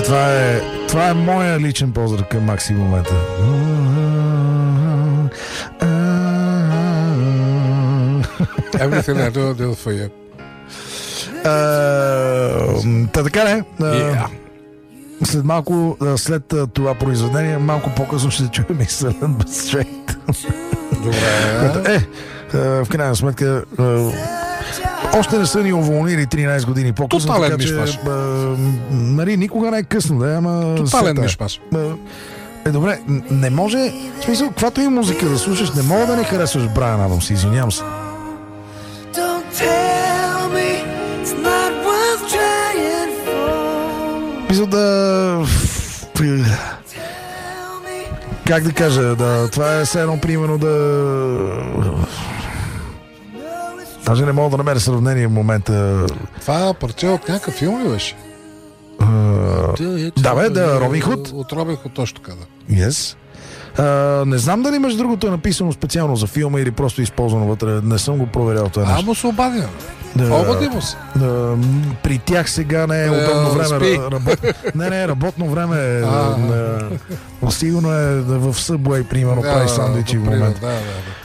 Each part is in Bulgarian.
Това е моя личен поздрав към Макси в момента. Everything I do for you. Така не. След малко, след това произведение, малко по-късно ще чуем и Silent But Straight. Добре. В крайна сметка, още не са ни уволнили 13 години по-късно. Тотален мишмаш. Никога не е късно, да, ама... Тотален мишмаш. Добре, не може... В смисъл, каквато и музика да слушаш, не мога да не харесваш Брайан Адамс, извинявам се. Мисля да... Как да кажа, това е все едно примерно да... Даже не мога да намеря сравнение в момента. Това парче от някакъв филм ли беше? Робин Худ. От Робин Худ, точно така, да. Yes. Не знам дали между другото е написано специално за филма или просто използвано вътре. Не съм го проверял това нещо. Му се обади. Обади му се. При тях сега не е удобно време. Работно време. Сигурно е в Subway, примерно, прави сандвичи в момента.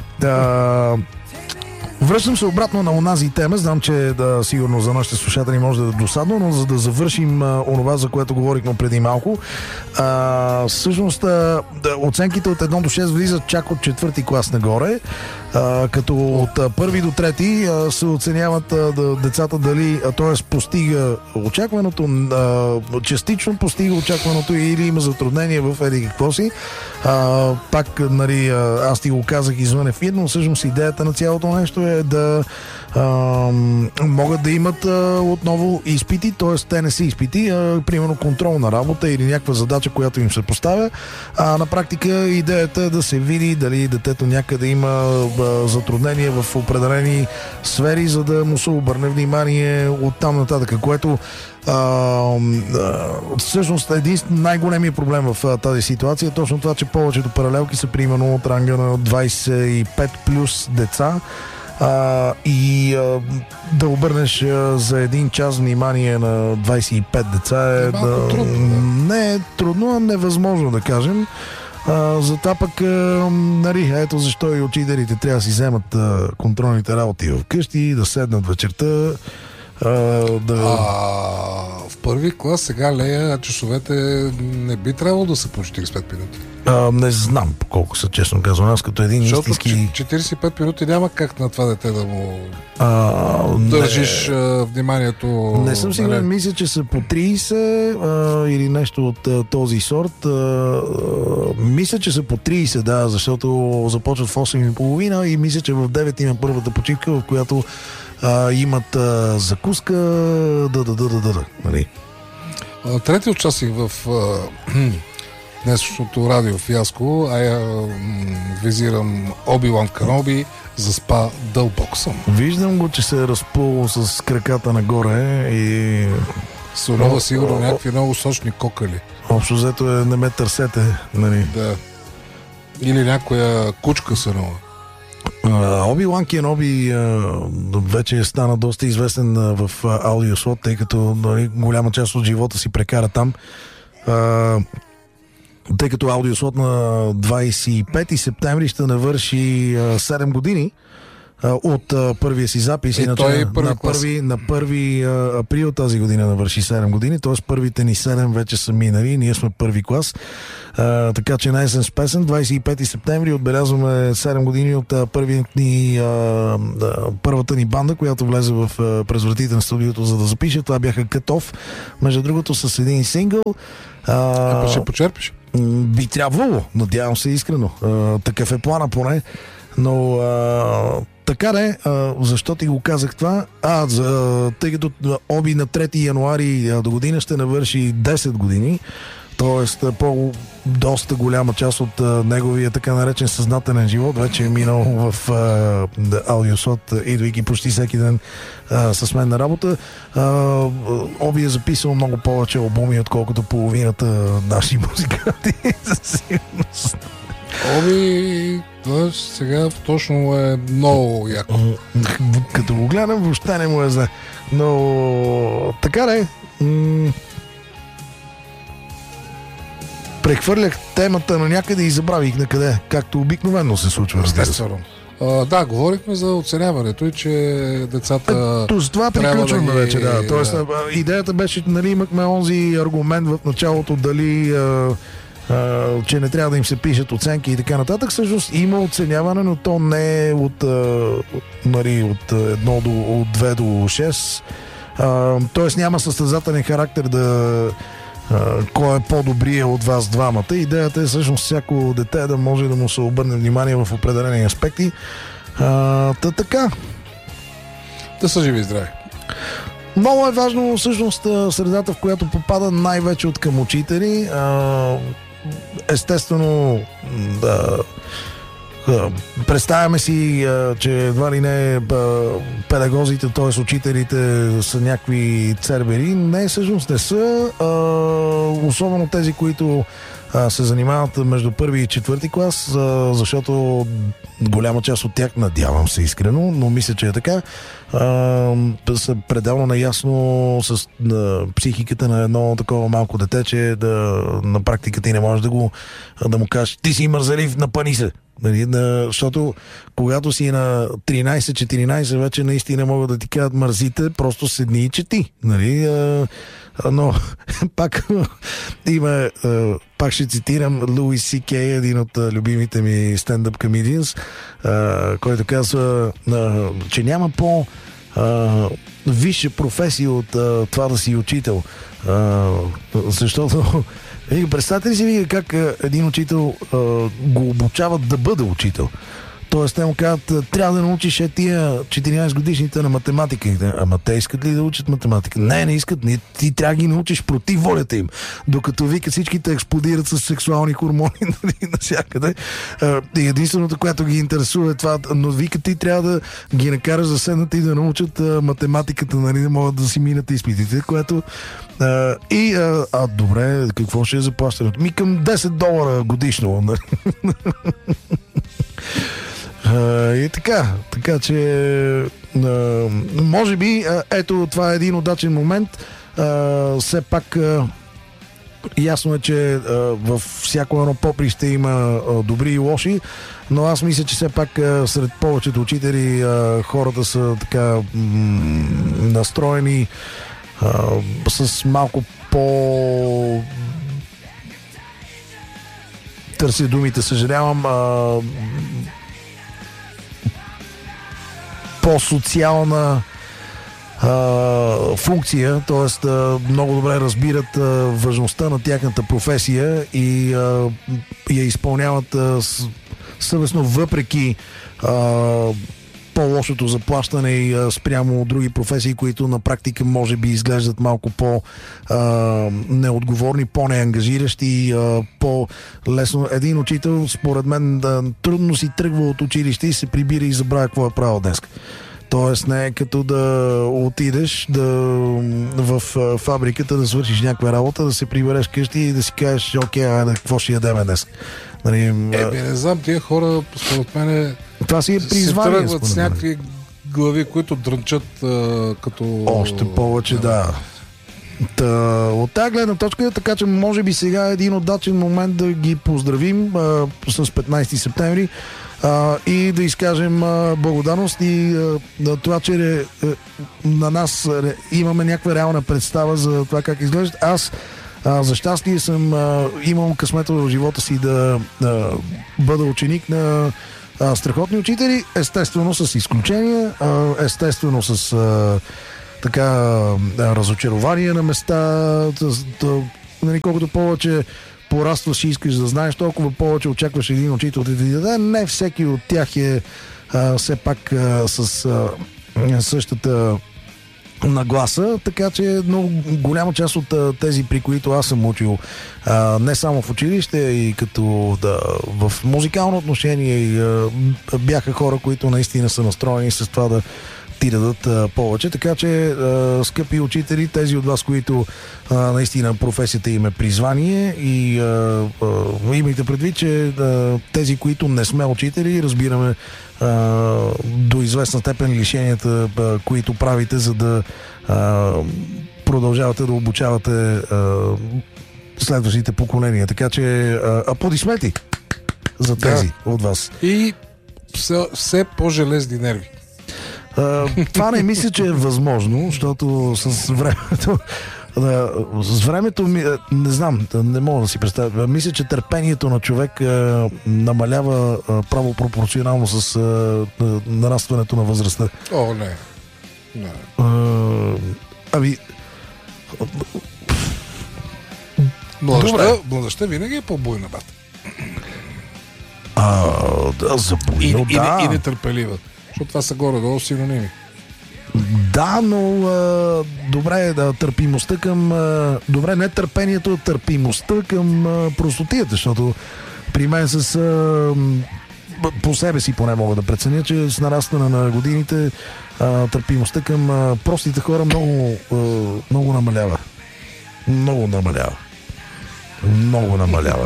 Връщам се обратно на онази тема. Знам, че сигурно за нашите слушатели може да е досадно, но за да завършим онова, за което говорихме преди малко, всъщност оценките от 1 до 6 влизат чак от 4-ти клас нагоре, като от 1 до 3 се оценяват децата дали, т.е. постига очакваното, частично постига очакваното или има затруднение в еди какво си. Пак, аз ти го казах извън ефир, но всъщност идеята на цялото нещо е да могат да имат отново изпити, т.е. те не са изпити, примерно контролна работа или някаква задача, която им се поставя. На практика идеята е да се види дали детето някъде има затруднение в определени сфери, за да му се обърне внимание оттам нататък, което всъщност най-големия проблем в тази ситуация е точно това, че повечето паралелки са примерно от ранга на 25 плюс деца. Да обърнеш за един час внимание на 25 деца не е трудно, а невъзможно да кажем. Затова пък ето защо и учителите трябва да си вземат контролните работи вкъщи, да седнат вечерта. В първи клас сега Лея часовете не би трябвало да са по 45 минути. Не знам колко са, честно казвам. Аз като един истински... 45 минути няма как на това дете да му държиш вниманието. Не съм сигурен, мисля, че са по 30 или нещо от този сорт. Мисля, че са по 30, да, защото започват в 8:30 и мисля, че в 9 има първата почивка, в която имат закуска, нали? Трети участник в днешното радио фиаско, визирам Оби-Лан Каноби, заспа дълбоко съм. Виждам го, че се е разплувал с краката нагоре и... Сонова сигурно някакви много сочни кокали. Общо взето не ме търсете, нали? Да. Или някоя кучка сонова. Оби-Лан Кеноби вече стана доста известен в аудиослот, тъй като голяма част от живота си прекара там. Тъй като аудиослот на 25 септември ще навърши 7 години от първия си запис. Иначе на 1 април тази година навърши 7 години, т.е. първите ни 7 вече са минали, ние сме първи клас. Така че най-сен с песен 25 септември отбелязваме 7 години от първата ни банда, която влезе през вратите на студиото, за да запише. Това бяха Cut-Off, между другото с един сингъл. Ще почерпиш? Би трябвало, надявам се искрено. Такъв е плана поне. Но така не, защо ти го казах това? Тъй като Оби на 3 януари до година ще навърши 10 години, т.е. доста голяма част от неговия така наречен съзнателен живот вече е минал в аудиослот, идвайки почти всеки ден с мен на работа. Оби е записал много повече албуми, отколкото половината наши музиканти. За сигурност. Оби сега точно е много яко. Като го гледам, въобще не му е зле. Но така не. Прехвърлях темата на някъде и забравих на къде, както обикновено се случва. Естествено. Да, говорихме за оценяването и че децата. За това приключваме вече, да. Тоест, идеята беше, нали, имахме онзи аргумент в началото, дали че не трябва да им се пишат оценки и така нататък. Всъщност има оценяване, но то не е от 1 до 2 до 6. Тоест няма състезателен характер да кой е по-добрия от вас двамата. Идеята е всъщност всяко дете да може да му се обърне внимание в определени аспекти. Така. Да са живи и здрави. Много е важно всъщност средата, в която попада най-вече от към учители. Естествено, представяме си, че едва ли не педагозите, т.е. учителите са някакви цербери. Не, всъщност не са. Особено тези, които се занимават между първи и четвърти клас, защото голяма част от тях, надявам се искрено, но мисля, че е така, са пределно наясно с психиката на едно такова малко дете, че на практика ти не можеш да му кажеш: ти си мързелив, напъни се. Защото когато си на 13-14, вече наистина могат да ти кажат: мързите, просто седни и чети. Нали? Но пак има, пак ще цитирам Луис Си Кей, един от любимите ми стендъп комедианс, който казва, че няма висша професия от това да си учител. Защото представете ли си как един учител го обучават да бъде учител? Тоест, те му казват: трябва да научиш тия 14 годишните на математика. Ама те искат ли да учат математика? Не искат. Ти трябва да ги научиш против волята им. Докато вика всичките експлодират с сексуални хормони навсякъде. И единственото, което ги интересува е това. Но вика, ти трябва да ги накараш да седнат и да научат математиката, нали, да могат да си минат изпитите, което... добре, какво ще е заплащането? Към $10 годишно. И така че може би ето това е един удачен момент. Все пак ясно е, че във всяко едно поприще има добри и лоши, но аз мисля, че все пак сред повечето учители хората са така настроени с малко търся думите, съжалявам, по-социална функция, т.е. много добре разбират важността на тяхната професия и я изпълняват съвестно, въпреки по-лошото заплащане и спрямо други професии, които на практика може би изглеждат малко по-неотговорни, по-неангажиращи, по-лесно. Един учител, според мен, трудно си тръгва от училище и се прибира и забравя какво е правил днес. Тоест не е като да отидеш в фабриката да свършиш някаква работа, да се прибереш къщи и да си кажеш: окей, какво ще ядеме днес. Нали, не знам, тия хора, според мен, това си е призвание. Се тръгват с някакви глави, които дрънчат като... Още повече, да. От тази гледна точка, така че може би сега е един удачен момент да ги поздравим с 15 септември и да изкажем благодарност и това, че на нас имаме някаква реална представа за това как изглеждат. Аз за щастие съм имал късмета в живота си да бъда ученик на страхотни учители, естествено с изключения, естествено с разочарование на места, колкото повече порастваш и искаш да знаеш, толкова повече очакваш един учител да ти даде. Не всеки от тях е все пак с същата нагласа, така че много голяма част от тези, при които аз съм учил, не само в училище, и като в музикално отношение, бяха хора, които наистина са настроени с това да ти дадат повече. Така че, скъпи учители, тези от вас, които наистина професията им е призвание, и имайте предвид, че тези, които не сме учители, разбираме до известна степен лишенията, които правите, за да продължавате да обучавате следващите поколения. Така че аплодисменти за тези от вас. И все по-железни нерви. Това не мисля, че е възможно, защото с времето не знам, не мога да си представя. Мисля, че търпението на човек намалява право пропорционално с нарастването на възрастта. О, не. Младостта винаги е по-буйна, бат. За буйно, да. И нетърпелива. Защото това са горе-долу синоними. Да, но добре, търпимостта към... добре, не търпението, търпимостта към простотията, защото при мен по себе си поне мога да преценя, че с нарастване на годините търпимостта към простите хора много намалява. Много намалява.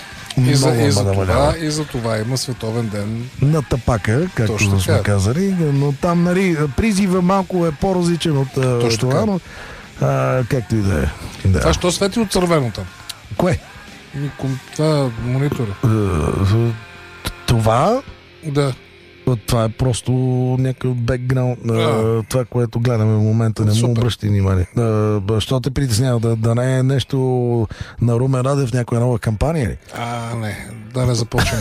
И за това има световен ден на тапака, както сме казали, но там призива малко е по-различен от това, но както и да е. Да. Това що свети от червено там? Кое? Това монитора. Това? Да. Това е просто някакъв бекграунд на това, което гледаме в момента. Не му обръщай внимание. Що те притеснява? Да не е нещо на Румен Радев в някоя нова кампания ли? Не. Да не започваме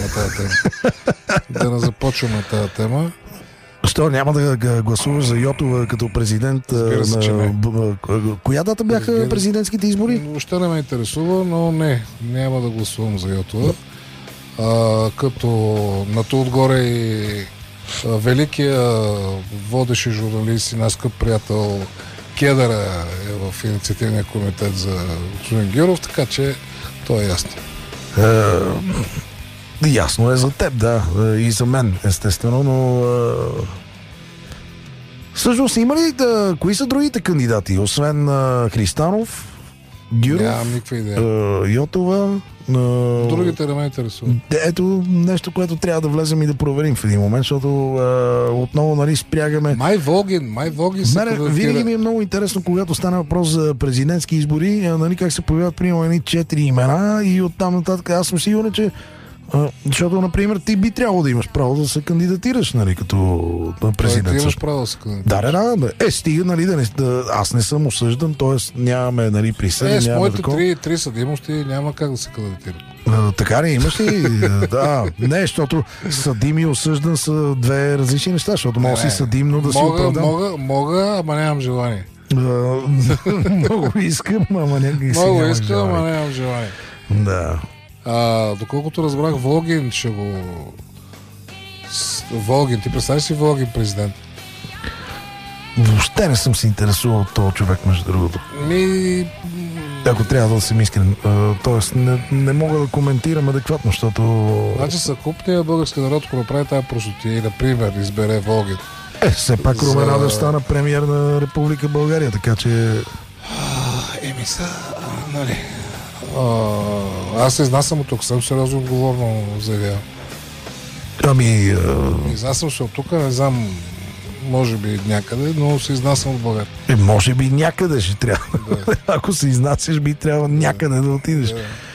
тази тема. Що няма да гласуваш за Йотова като президент? Коя дата бяха президентските избори? Въобще не ме интересува, но няма да гласувам за Йотова. Като на то отгоре и великия водещ журналист и наш скъп приятел Кедъра е в инициативния комитет за господин Гюров, така че то е ясно. Ясно е за теб, да. И за мен, естествено, но всъщност има ли кои са другите кандидати, освен Христанов, Гюров, нямам никаква идея. Йотова? Другите не ме интересуват. Ето нещо, което трябва да влезем и да проверим в един момент, защото отново спрягаме. Май Волгин се кандидатира. Винаги ми е много интересно, когато стане въпрос за президентски избори, как се появяват примерно едни 4 имена и оттам нататък аз съм сигурен, че защото, например, ти би трябвало да имаш право да се кандидатираш, като президент. Ти имаш право да се кандидатираш. Да. Стига, аз не съм осъждан, т.е. нямаме, присъди. С моите три съдимости няма как да се кандидатира. Така ли, имаш ли? Да. Не, защото съдим и осъждан са две различни неща, защото мога си съдим, но да си оправдам. Мога, ама нямам желание. Много искам, ама нямам желание. Да. Доколкото разбрах, Волгин Волгин, ти представиш си Волгин президент? Въобще не съм се интересувал от този човек, между другото. Ако трябва да съм искрен. Тоест, не мога да коментирам адекватно, защото... Значи съкупният български народ, ако направи тази простотия и, например, избере Волгин. Все пак Румен Радев стана премиер на Република България, така че... Аз се изнасям от тук, съм сериозно отговорно заявявам. Изнасям се от тук, не знам, може би някъде, но се изнасям от България. Може би някъде ще трябва. Да. Ако се изнасяш, би трябва някъде да отидеш.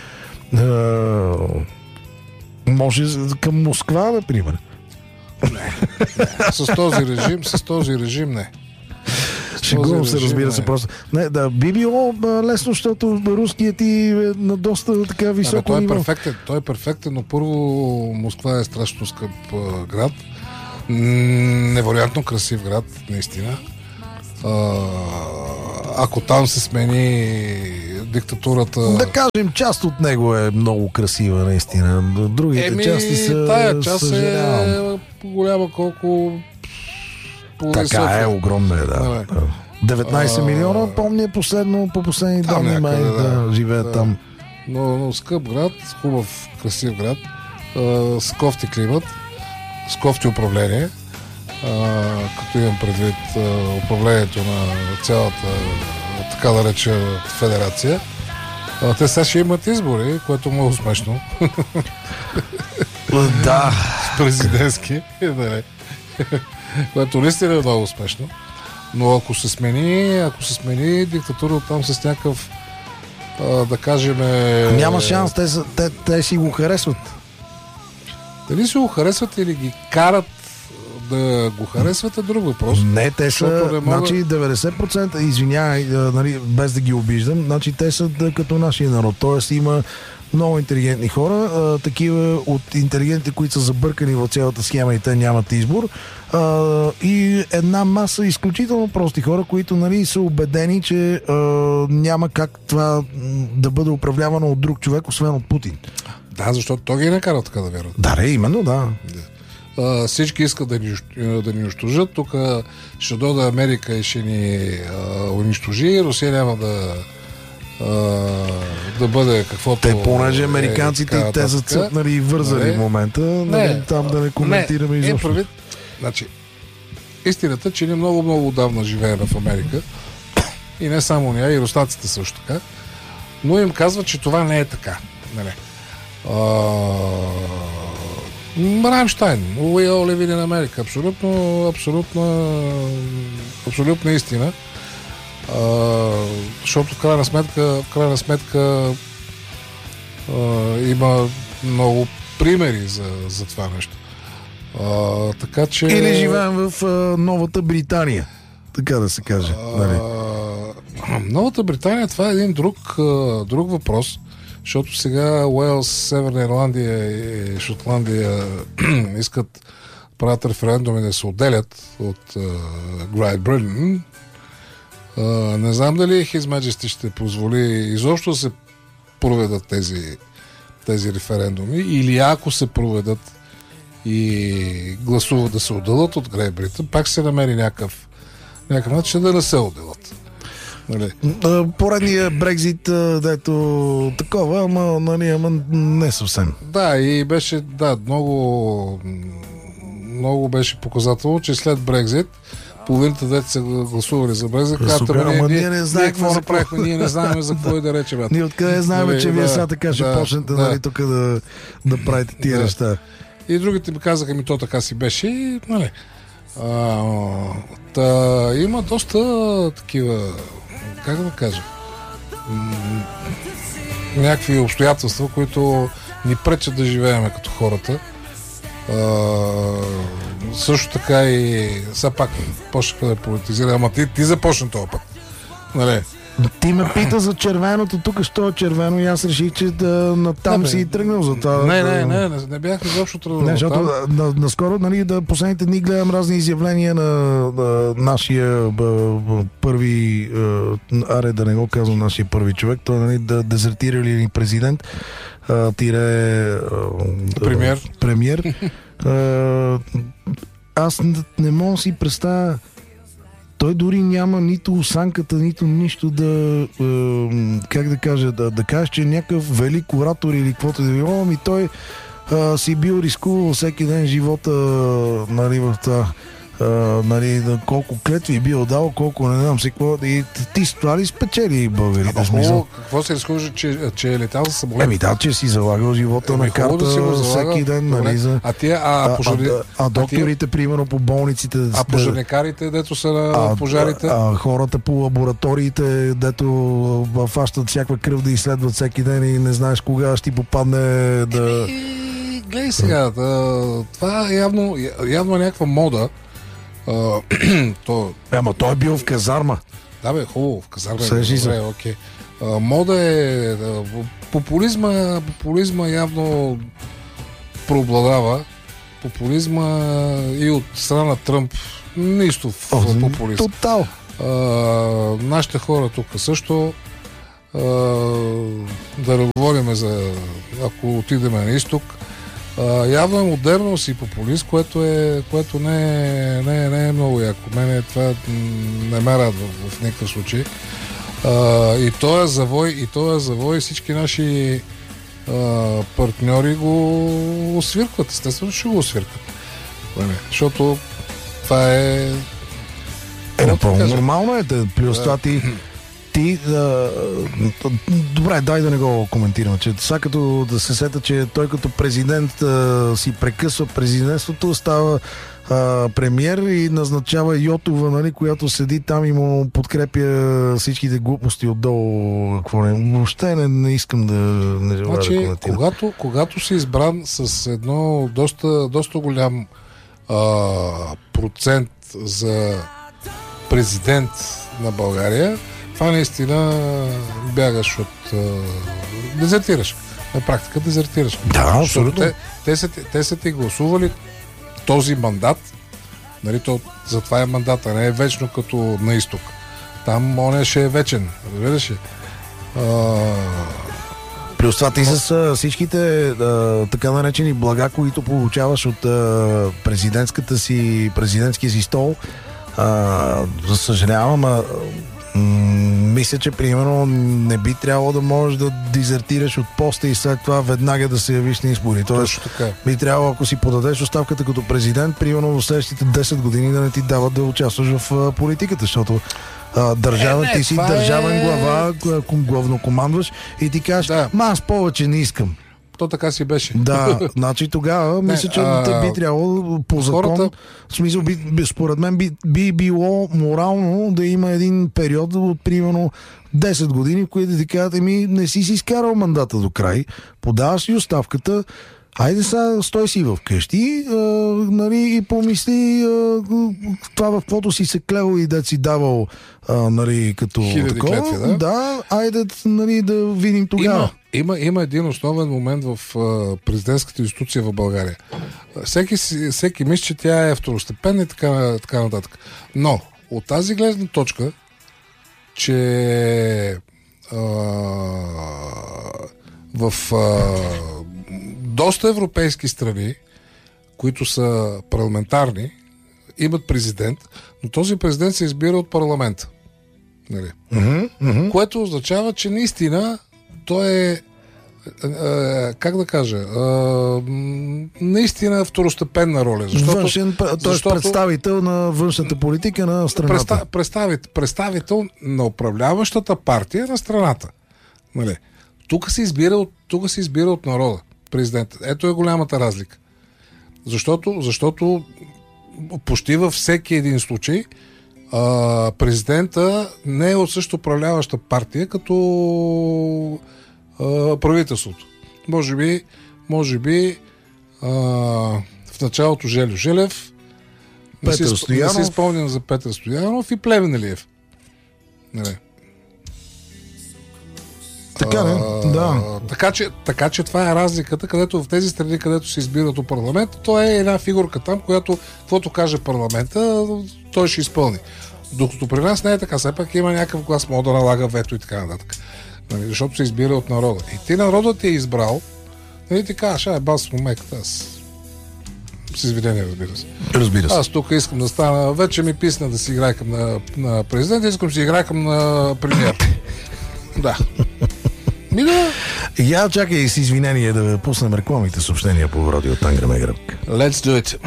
Може към Москва, например. Не. С този режим не. Шегувам се, разбира се, просто. Би било лесно, защото руският ти е на доста така високо ниво. Той е перфектен, но първо Москва е страшно скъп град. Невероятно красив град, наистина. Ако там се смени диктатурата... Да кажем, част от него е много красива, наистина. Другите части са... Тая част е голяма колко... Така е, огромна е, да. 19 милиона, помня по последни данни, да живеят там. Но скъп град, хубав, красив град, с кофти климат, с кофти управление, като имам предвид управлението на цялата, така да реча, федерация. Те сега ще имат избори, което е много смешно. Да. Президентски, което наистина е много смешно. Но ако се смени диктатура там с някакъв да кажем... Няма шанс, те си го харесват. Дали си го харесват или ги карат да го харесват е друг въпрос. Не, те са, значи 90%, извинявай, нали, без да ги обиждам, значи те са като нашия народ. Тоест има много интелигентни хора, такива от интелигентите, които са забъркани в цялата схема и те нямат избор. И една маса изключително прости хора, които, нали, са убедени, че няма как това да бъде управлявано от друг човек, освен от Путин. Да, защото той ги не кара така да вярват. Да, именно, да. Всички искат да ни унищожат. Тук ще дойде Америка и ще ни унищожи. Русия няма да бъде каквото... Те, понеже американците те са цъпнали и вързали в момента, нали, там да не коментираме изобщо. Значи, истината, че ние много отдавна живеем в Америка и не само ние, и руснаците също така, но им казват, че това не е така. Нали. Рамштайн, We all live in America. Абсолютна истина. Защото в крайна сметка има много примери за това нещо. Така че... Или живеем в Новата Британия, така да се каже. Новата Британия, това е един друг въпрос, защото сега Уелс, Северна Ирландия и Шотландия искат правят референдуми да се отделят от Great Britain. Не знам дали His Majesty ще позволи изобщо да се проведат тези референдуми, или ако се проведат и гласуват да се отделят от Great Britain, пак се намери някакъв начин да не се отделят. Нали? Поредния Брекзит, дето такова, ама не съвсем. Да, и беше много беше показателно, че след Брекзит половината дете са гласували за Брекзит. Ние не знаем какво направихме, ние не знаем за какво и да речем. Ние откъде знаем, че вие сега така ще почнете, нали, тук да правите тия неща. И другите ми казаха, то така си беше. И, нали, има доста такива, как да кажа, някакви обстоятелства, които ни пречат да живеем като хората. Също така и все пак почнаха да политизира, ама ти започна този път. Нали? Ти ме пита за червеното, тук що е червено и аз реших, че натам си тръгнал за това. Не бях изобщо тръгнал. Не, защото наскоро, нали, последните дни гледам разни изявления на нашия първи, да не го казвам нашия първи човек, той, нали, да дезертира ли президент, премиер. Аз не мога да си представя, той дори няма нито осанката, нито нищо как да кажа, да каже, че е някакъв велик оратор или каквото да било, ами той си бил рискувал всеки ден живота, нали, в това, нали, колко клетви бил дал, колко не знам си какво, и ти с това ли спечели българите? Какво се изхожда, че е летал за самолет? Че си залагал живота на карта всеки ден, нали, а докторите, примерно, по болниците, пожарникарите, дето са на пожарите, хората по лабораториите, дето фащат всякаква кръв да изследват всеки ден и не знаеш кога ще ти попадне Гледай сега, това е явно някаква мода. Ама той е бил в казарма. Да, бе, хубаво, в казарма. Добре, окей. Мода е... Популизма явно преобладава. Популизма и от страна на Тръмп нищо в популизм. Тотал. Нашите хора тук също, да не говорим за, ако отидем на изток, явно е модерност и популист, което не е много яко. Мене това не ме радва в никакъв случай. И този завой всички наши партньори го освиркват. Естествено, ще го освиркват. Защото това е... напълно нормално е. Плюс това добре, дай да не го коментираме, че сега като да се сета, че той като президент си прекъсва президентството, става премиер и назначава Йотова, нали, която седи там и му подкрепя всичките глупости отдолу. Какво не? Въобще не искам да не желая да коментирам. Когато си избран с едно доста голям процент за президент на България, това наистина бягаш от... дезертираш. На практика дезертираш. Да, абсолютно. Те са ти гласували този мандат, нали, затова е мандата, не е вечно като на изток. Там он ще е вечен, разбираш ли? Плюс това ти с всичките така наречени блага, които получаваш от президентския си стол, съжалявам, мисля, че примерно не би трябвало да можеш да дезертираш от поста и след това веднага да се явиш на избори. Тоест, би трябвало, ако си подадеш оставката като президент, примерно в следващите 10 години да не ти дават да участваш в политиката, защото ти си държавен глава, главнокомандваш и ти кажеш, аз повече не искам. То така си беше. Да, значи тогава мисля, че те би трябвало по закон, в смисъл, според мен би било морално да има един период от примерно 10 години, в които ти кажат, не си изкарал мандата до край, подаваш си оставката, айде сега стой си вкъщи, нали, и помисли това, в каквото си се клевал и да си давал, нали, като такова. Да, айде, нали, да видим тогава. Има един основен момент в президентската институция в България. Всеки мисли, че тя е второстепенна и така нататък. Но от тази гледна точка, че в доста европейски страни, които са парламентарни, имат президент, но този президент се избира от парламента. Нали? Което означава, че наистина той е, как да кажа, наистина второстепенна роля. Защото представител на външната политика на страната. Представител на управляващата партия на страната. Нали? Тук се избира от народа президента. Ето е голямата разлика. Защото почти във всеки един случай президента не е от също управляваща партия като правителството. Може би в началото Желю Желев, не се изпълням за Петър Стоянов и Плевнелиев. Нали? Така че това е разликата, където в тези страни, където се избират от парламента, то е една фигурка там, която каквото каже парламента, той ще изпълни. Докато при нас не е така, все пак има някакъв глас, може да налага вето и така нататък. Нали, защото се избира от народа. И ти народът ти е избрал, нали, ти кажеш, бас момеката, аз с извинение, разбира се. Аз тук искам да стана, вече ми писна да си играйкам на президент, искам да си играйкам на премиер. Да. Я чакай с извинение да пуснем рекламните съобщения по радио Тангра Мегрък. Let's do it.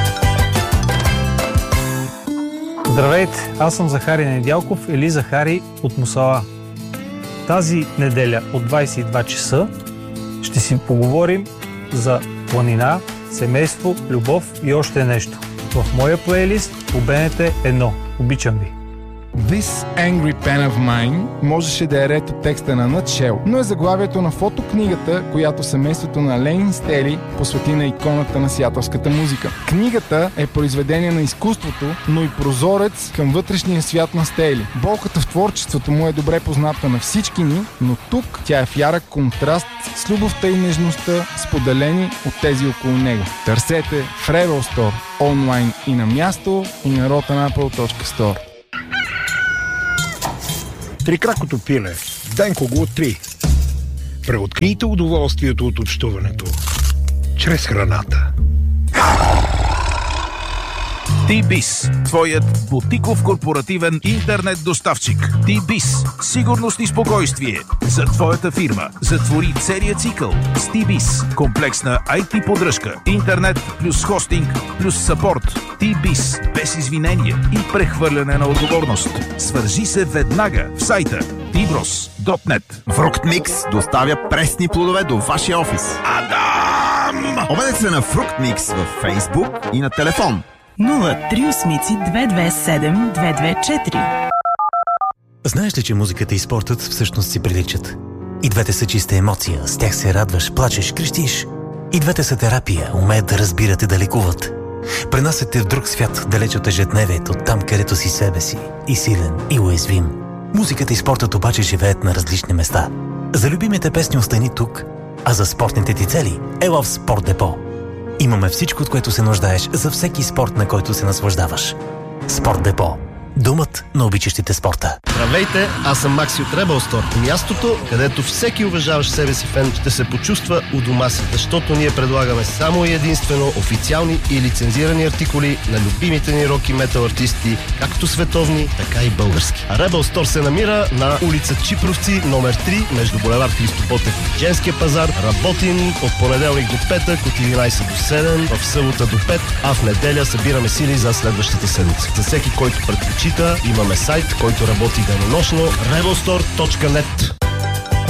Здравейте, аз съм Захари Недялков или Захари от Мусала. Тази неделя от 22 часа ще си поговорим за планина, семейство, любов и още нещо. В моя плейлист по БНТ 1. Обичам ви. This Angry Pen of Mine можеше да е ред от текста на Nutshell, но е заглавието на фотокнигата, която семейството на Ленин Стели посвети на иконата на сиатълската музика. Книгата е произведение на изкуството, но и прозорец към вътрешния свят на Стели. Болката в творчеството му е добре позната на всички ни, но тук тя е в ярък контраст с любовта и нежността, споделени от тези около него. Търсете в Rebel Store, онлайн и на място, и на rotanapple.store. Трикракото пиле. Денко го откри. Преоткрийте удоволствието от общуването чрез храната. T-Biz, твоят бутиков корпоративен интернет доставчик. T-Biz, сигурност и спокойствие за твоята фирма. Затвори целият цикъл с T-Biz. Комплексна IT поддръжка, интернет плюс хостинг плюс съпорт. T-Biz, без извинения и прехвърляне на отговорност. Свържи се веднага в сайта tbros.net. Фруктмикс доставя пресни плодове до вашия офис. Адам! Обадете се на Фруктмикс във Facebook и на телефон 038-227-224. Знаеш ли, че музиката и спортът всъщност си приличат? И двете са чиста емоция, с тях се радваш, плачеш, крещиш. И двете са терапия, умеят да разбират и да лекуват. Пренасят те в друг свят, далеч от ежедневието, там където си себе си, и силен, и уязвим. Музиката и спортът обаче живеят на различни места. За любимите песни остани тук, а за спортните ти цели ела в Спорт Депо. Имаме всичко, от което се нуждаеш за всеки спорт, на който се наслаждаваш. Спорт Депо. Домът на обичащите спорта. Здравейте, аз съм Макси от Rebel Store. Мястото, където всеки уважаващ себе си фен ще се почувства у дома си, защото ние предлагаме само и единствено официални и лицензирани артикули на любимите ни рок и метал артисти, както световни, така и български. А Rebel Store се намира на улица Чипровци, номер 3, между булевард Христо Ботев и Женския пазар. Работим от понеделник до петък, от 11 до 7, в събота до 5, а в неделя събираме сили за следващата седмица. За всеки, който предпочита, имаме сайт, който работи денонощно, rebelstore.net.